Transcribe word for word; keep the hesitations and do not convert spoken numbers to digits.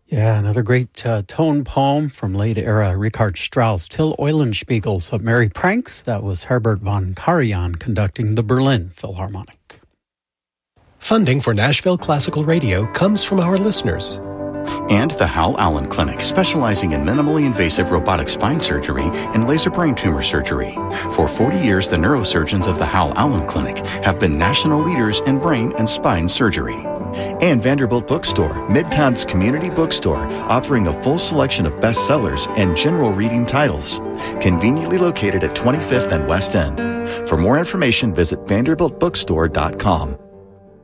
Yeah, another great uh, tone poem from late era Richard Strauss. Till Eulenspiegel's of Merry Pranks. That was Herbert von Karajan conducting the Berlin Philharmonic. Funding for Nashville Classical Radio comes from our listeners. And the Hal Allen Clinic, specializing in minimally invasive robotic spine surgery and laser brain tumor surgery. For forty years, the neurosurgeons of the Hal Allen Clinic have been national leaders in brain and spine surgery. And Vanderbilt Bookstore, Midtown's community bookstore, offering a full selection of bestsellers and general reading titles. Conveniently located at twenty-fifth and West End. For more information, visit vanderbilt bookstore dot com.